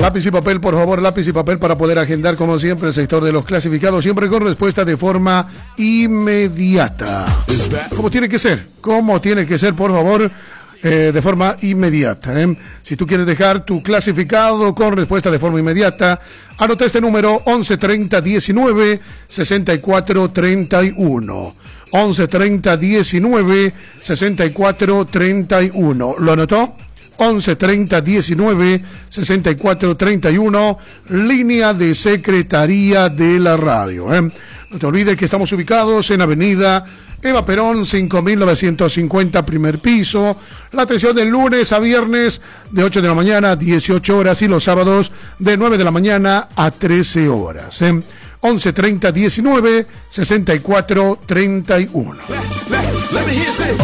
Lápiz y papel, por favor, lápiz y papel para poder agendar, como siempre, el sector de los clasificados, siempre con respuesta de forma inmediata. Como tiene que ser, por favor, de forma inmediata. Si tú quieres dejar tu clasificado con respuesta de forma inmediata, anota este número: 11 30 19 64 31. 11 30 19 64 31. ¿Lo anotó? 11 30 19 64 31, línea de Secretaría de la Radio. No te olvides que estamos ubicados en Avenida Eva Perón 5950, primer piso. La atención de lunes a viernes de 8 de la mañana a 18 horas y los sábados de 9 de la mañana a 13 horas. 11 30 19 64 31. Let me hear you say.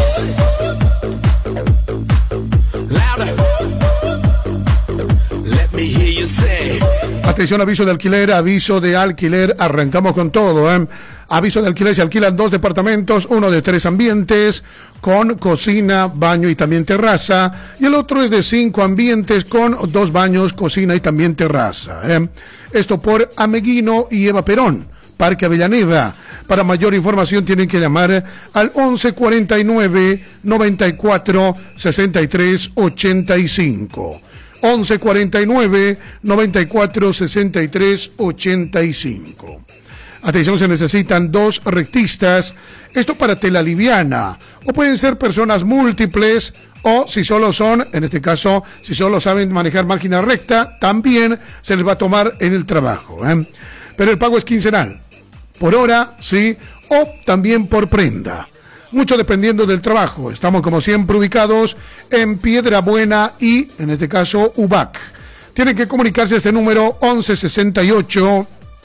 Atención, aviso de alquiler, arrancamos con todo. Aviso de alquiler: se alquilan 2 departamentos, uno de 3 ambientes con cocina, baño y también terraza, y el otro es de 5 ambientes con 2 baños, cocina y también terraza. Esto por Ameguino y Eva Perón, Parque Avellaneda. Para mayor información tienen que llamar al 11 49 94 63 85. 11 49 94 63 85. Atención, se necesitan 2 rectistas, esto para tela liviana, o pueden ser personas múltiples, o si solo son, en este caso, si solo saben manejar máquina recta, también se les va a tomar en el trabajo. Pero el pago es quincenal, por hora, sí, o también por prenda. Mucho dependiendo del trabajo. Estamos, como siempre, ubicados en Piedrabuena y, en este caso, UBAC. Tienen que comunicarse a este número: 11 68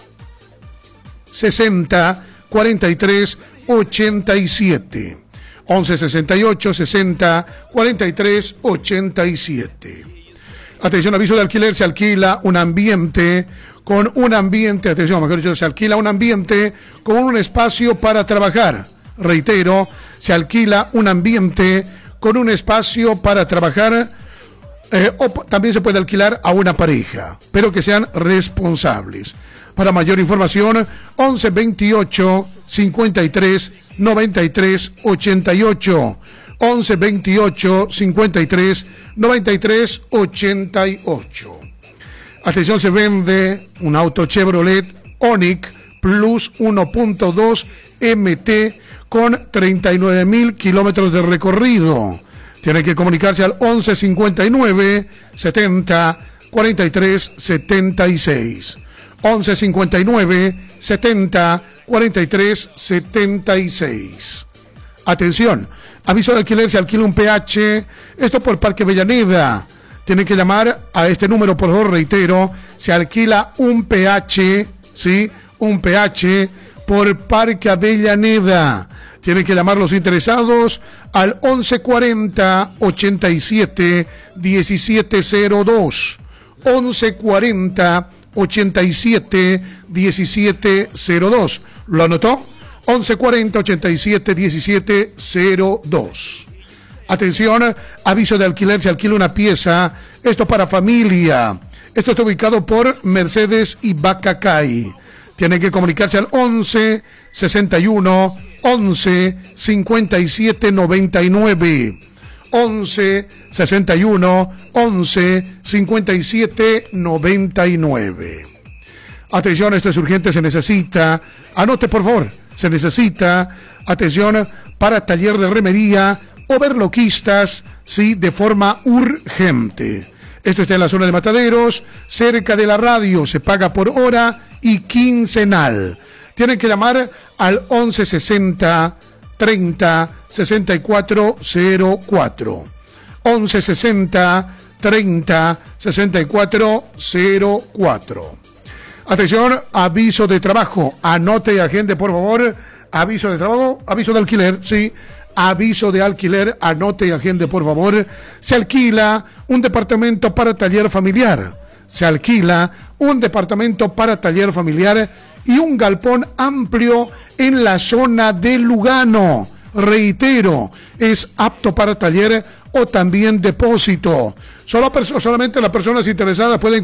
60 43 87. 11 68 60 43 87. Atención, aviso de alquiler: se alquila un ambiente con un ambiente, atención, mejor dicho, se alquila un ambiente con un espacio para trabajar. Reitero, se alquila un ambiente con un espacio para trabajar, o también se puede alquilar a una pareja, pero que sean responsables. Para mayor información, 11 28 53 93 88. 11 28 53 93 88. Atención, se vende un auto Chevrolet Onix Plus 1.2 MT con 39.000 kilómetros de recorrido. Tiene que comunicarse al 11 59 70 43 76. 11 59 70 43 76. Atención, aviso de alquiler: se alquila un PH, esto por Parque Avellaneda. Tienen que llamar a este número, por favor, reitero, se alquila un PH, ¿sí? Un PH por Parque Avellaneda. Tienen que llamar los interesados al 1140 87 1702. 1140 87 1702. ¿Lo anotó? 1140 87 1702. Atención, aviso de alquiler: se alquila una pieza, esto para familia. Esto está ubicado por Mercedes y Bacacay. Tienen que comunicarse al 11 61 11 57 99. 11 61 11 57 99. Atención, esto es urgente, se necesita, anote por favor, se necesita, atención, para taller de remería, overloquistas, sí, de forma urgente. Esto está en la zona de Mataderos, cerca de la radio, se paga por hora y quincenal. Tienen que llamar al 11 60 30 64 04. 11 60 30 64 04. Atención, aviso de trabajo. Anote y agende, por favor. Aviso de trabajo, aviso de alquiler, sí. Aviso de alquiler, anote y agende, por favor. Se alquila un departamento para taller familiar. Se alquila un departamento para taller familiar y un galpón amplio en la zona de Lugano. Reitero, es apto para taller o también depósito. Solamente las personas interesadas pueden